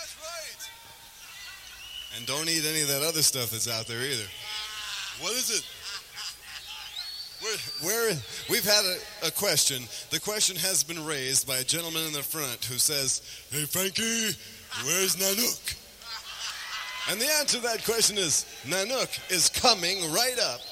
And don't eat any of that other stuff that's out there either. What is it? We've had a question. The question has been raised by a gentleman in the front who says, "Hey, Frankie, where's Nanook?" And the answer to that question is, Nanook is coming right up